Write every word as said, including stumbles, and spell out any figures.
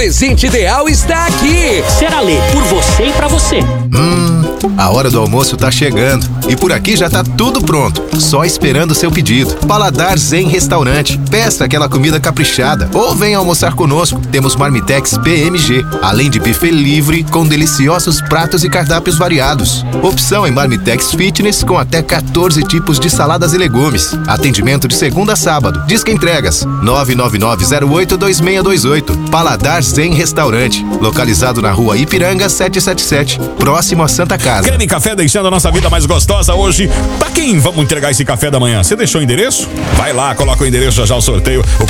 presente ideal está aqui. Seralê, por você e pra você. Hum, a hora do almoço tá chegando e por aqui já tá tudo pronto, só esperando o seu pedido. Paladar Zen Restaurante. Peça aquela comida caprichada ou venha almoçar conosco. Temos Marmitex P M G, além de buffet livre com deliciosos pratos e cardápios variados. Opção em Marmitex Fitness com até quatorze tipos de saladas e legumes. Atendimento de segunda a sábado. Disque entregas nove nove nove zero oito dois seis dois oito. Paladar Zen Restaurante, localizado na rua Ipiranga setecentos e setenta e sete, próximo a Santa Casa. Creme Café deixando a nossa vida mais gostosa hoje. Pra quem vamos entregar esse café da manhã? Você deixou o endereço? Vai lá, coloca o endereço, já já o sorteio. O